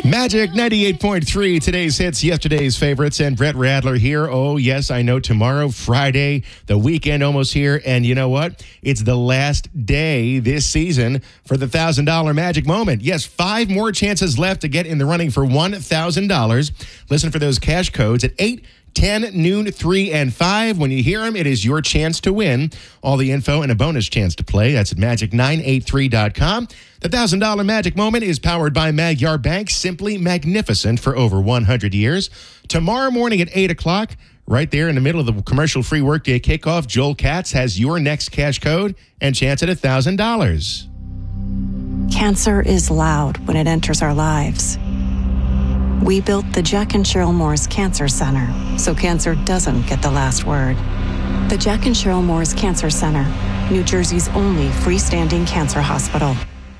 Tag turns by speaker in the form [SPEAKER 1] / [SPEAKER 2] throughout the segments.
[SPEAKER 1] Magic 98.3, today's hits, yesterday's favorites, and Brett Radler here. Oh, yes, I know tomorrow, Friday, the weekend almost here, and you know what? It's the last day this season for the $1,000 Magic Moment. Yes, 5 more chances left to get in the running for $1,000. Listen for those cash codes at 8, 10, noon, 3, and 5. When you hear them, it is your chance to win. All the info and a bonus chance to play. That's at magic983.com. The $1,000 Magic Moment is powered by Magyar Bank. Simply magnificent for over 100 years. Tomorrow morning at 8 o'clock, right there in the middle of the commercial-free workday kickoff, Joel Katz has your next cash code and chance at $1,000.
[SPEAKER 2] Cancer is loud when it enters our lives. We built the Jack and Cheryl Moore's Cancer Center so cancer doesn't get the last word. The Jack and Cheryl Moore's Cancer Center, New Jersey's only freestanding cancer hospital.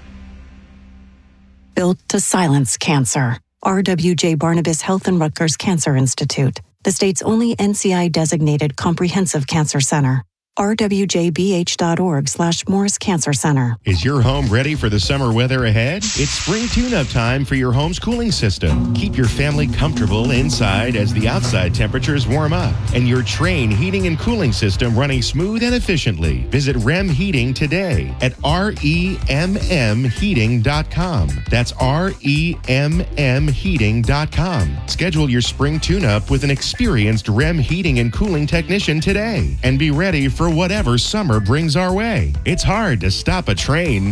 [SPEAKER 2] Built to silence cancer. RWJ Barnabas Health and Rutgers Cancer Institute, the state's only NCI-designated comprehensive cancer center. rwjbh.org/Moore's Cancer Center.
[SPEAKER 1] Is your home ready for the summer weather ahead? It's spring tune-up time for your home's cooling system. Keep your family comfortable inside as the outside temperatures warm up and your Trane heating and cooling system running smooth and efficiently. Visit REM Heating today at REMMheating.com. That's REMMheating.com. Schedule your spring tune-up with an experienced REM heating and cooling technician today and be ready for whatever summer brings our way. It's hard to stop a train.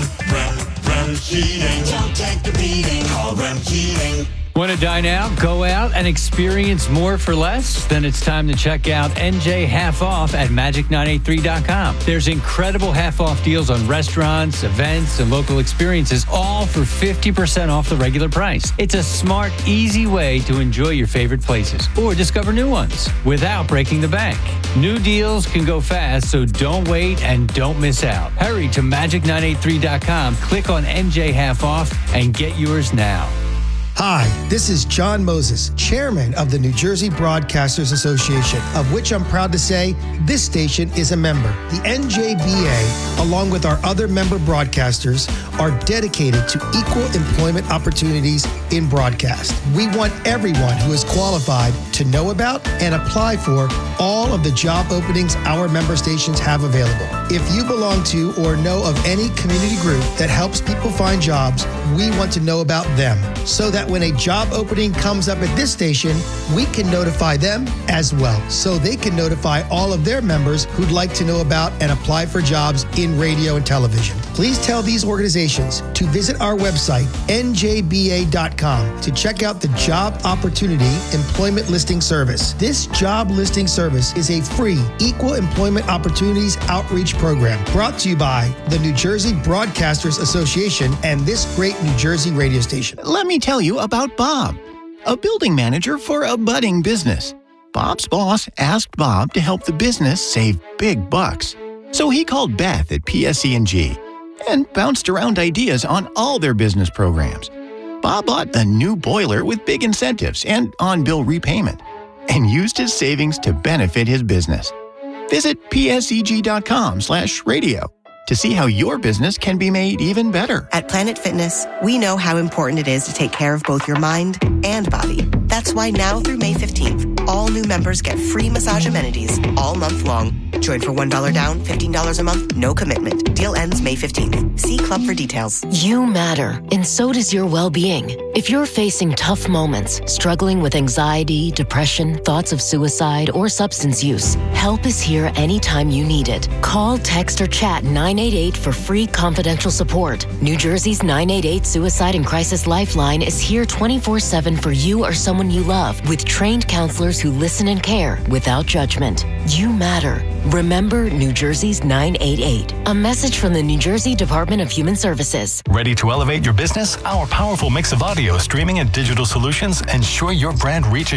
[SPEAKER 3] Rem Heating. Don't take the beating. Call Rem Heating.
[SPEAKER 4] Want to dine out, go out, and experience more for less? Then it's time to check out NJ Half Off at magic983.com. There's incredible half-off deals on restaurants, events, and local experiences, all for 50% off the regular price. It's a smart, easy way to enjoy your favorite places or discover new ones without breaking the bank. New deals can go fast, so don't wait and don't miss out. Hurry to magic983.com, click on NJ Half Off, and get yours now.
[SPEAKER 5] Hi, this is John Moses, chairman of the New Jersey Broadcasters Association, of which I'm proud to say this station is a member. The NJBA, along with our other member broadcasters, are dedicated to equal employment opportunities in broadcast. We want everyone who is qualified to know about and apply for all of the job openings our member stations have available. If you belong to or know of any community group that helps people find jobs, we want to know about them so that when a job opening comes up at this station, we can notify them as well, so they can notify all of their members who'd like to know about and apply for jobs in radio and television. Please tell these organizations to visit our website, njba.com, to check out the Job Opportunity Employment Listing Service. This job listing service is a free Equal Employment Opportunities Outreach Program brought to you by the New Jersey Broadcasters Association and this great New Jersey radio station.
[SPEAKER 6] Let me tell you about Bob, a building manager for a budding business. Bob's boss asked Bob to help the business save big bucks. So he called Beth at PSE&G and bounced around ideas on all their business programs. Bob bought a new boiler with big incentives and on-bill repayment and used his savings to benefit his business. Visit pseg.com/radio to see how your business can be made even better.
[SPEAKER 7] At Planet Fitness, we know how important it is to take care of both your mind and body. That's why now through May 15th, all new members get free massage amenities all month long. Join for $1 down, $15 a month, no commitment. Deal ends May 15th. See Club for details.
[SPEAKER 8] You matter, and so does your well-being. If you're facing tough moments, struggling with anxiety, depression, thoughts of suicide, or substance use, help is here anytime you need it. Call, text, or chat 988 for free confidential support. New Jersey's 988 Suicide and Crisis Lifeline is here 24/7 for you or someone you love, with trained counselors who listen and care without judgment. You matter. Remember New Jersey's 988. A message from the New Jersey Department of Human Services.
[SPEAKER 9] Ready to elevate your business? Our powerful mix of audio, streaming, and digital solutions ensure your brand reaches